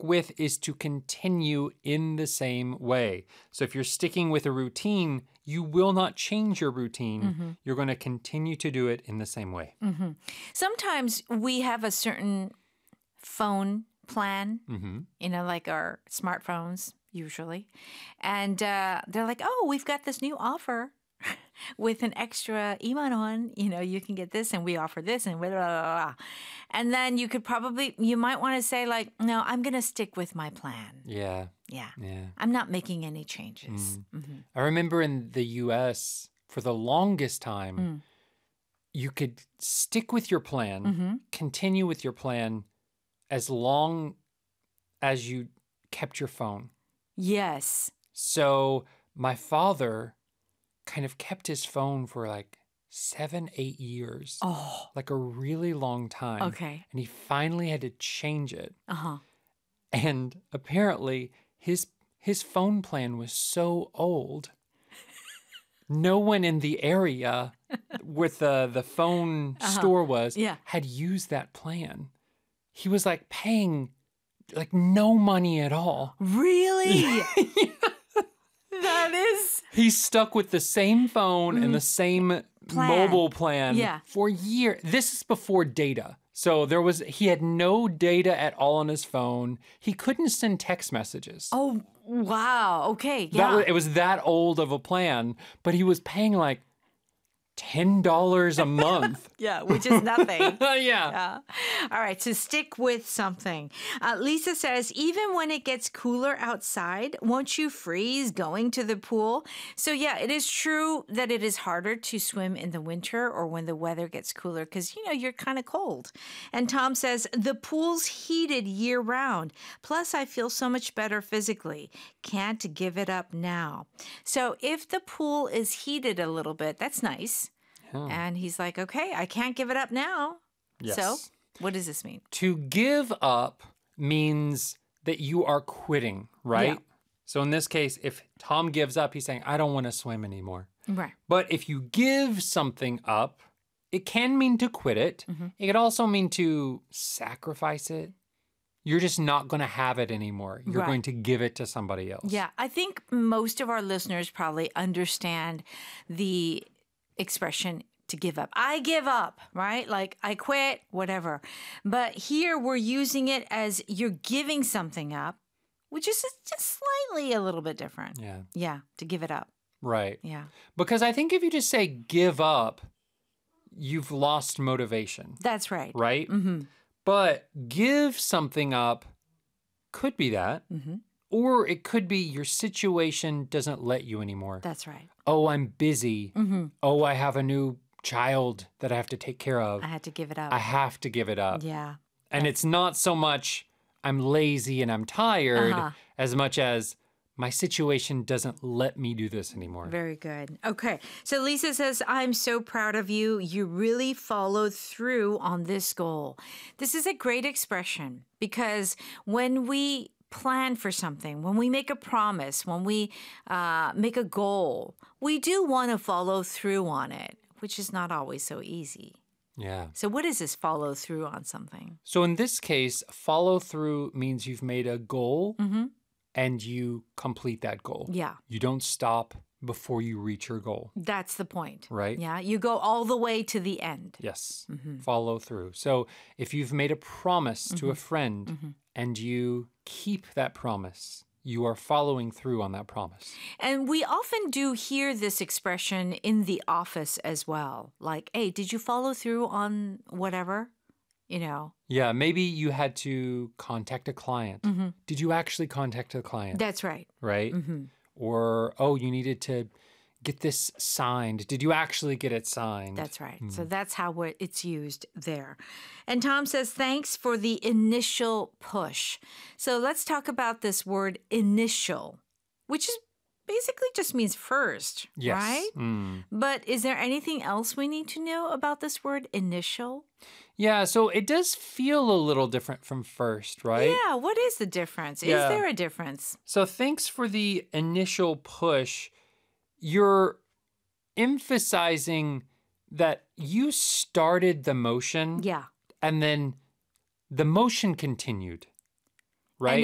with is to continue in the same way. So if you're sticking with a routine, you will not change your routine. You're going to continue to do it in the same way. Sometimes we have a certain phone plan, like our smartphones usually. And they're like, oh, we've got this new offer with an extra iman on, you can get this and we offer this and blah, blah, blah, blah. And then you might want to say like, no, I'm going to stick with my plan. Yeah. Yeah. I'm not making any changes. I remember in the US, for the longest time, you could stick with your plan, continue with your plan as long as you kept your phone. Yes. So my father kind of kept his phone for like 7-8 years. Oh. Like a really long time. Okay. And he finally had to change it. Uh-huh. And apparently his phone plan was so old. No one in the area with the phone store was had used that plan. He was like paying like no money at all. Really? That is. He stuck with the same phone and the same mobile plan for years. This is before data. So he had no data at all on his phone. He couldn't send text messages. Oh, wow. Okay. Yeah. It was that old of a plan, but he was paying like $10 a month. Yeah, which is nothing. Yeah. All right, so stick with something. Lisa says, even when it gets cooler outside, won't you freeze going to the pool? So yeah, it is true that it is harder to swim in the winter or when the weather gets cooler because, you're kind of cold. And Tom says, the pool's heated year round. Plus, I feel so much better physically. Can't give it up now. So if the pool is heated a little bit, that's nice. And he's like, okay, I can't give it up now. Yes. So what does this mean? To give up means that you are quitting, right? Yeah. So in this case, if Tom gives up, he's saying, I don't want to swim anymore. Right. But if you give something up, it can mean to quit it. It could also mean to sacrifice it. You're just not going to have it anymore. You're going to give it to somebody else. Yeah, I think most of our listeners probably understand the expression to give up. I give up, right? Like I quit, whatever. But here we're using it as you're giving something up, which is just slightly a little bit different. Yeah. Yeah, to give it up. Right. Yeah. Because I think if you just say give up, you've lost motivation. That's right. Right? But give something up could be that. Or it could be your situation doesn't let you anymore. That's right. Oh, I'm busy. Oh, I have a new child that I have to take care of. I had to give it up. I have to give it up. Yeah. And it's not so much I'm lazy and I'm tired as much as my situation doesn't let me do this anymore. Very good. Okay. So Lisa says, I'm so proud of you. You really followed through on this goal. This is a great expression because when we plan for something, when we make a promise, when we make a goal, we do want to follow through on it, which is not always so easy. Yeah. So what is this follow through on something? So in this case, follow through means you've made a goal and you complete that goal. Yeah. You don't stop before you reach your goal. That's the point. Right? Yeah. You go all the way to the end. Yes. Follow through. So if you've made a promise to a friend and you keep that promise, you are following through on that promise. And we often do hear this expression in the office as well. Like, hey, did you follow through on whatever? Yeah, maybe you had to contact a client. Did you actually contact the client? That's right. Right? Or, oh, you needed to get this signed. Did you actually get it signed? That's right. So that's how it's used there. And Tom says, thanks for the initial push. So let's talk about this word initial, which is basically just means first, right? But is there anything else we need to know about this word initial? Yeah, so it does feel a little different from first, right? Yeah, what is the difference? Is there a difference? So thanks for the initial push. You're emphasizing that you started the motion. Yeah. And then the motion continued.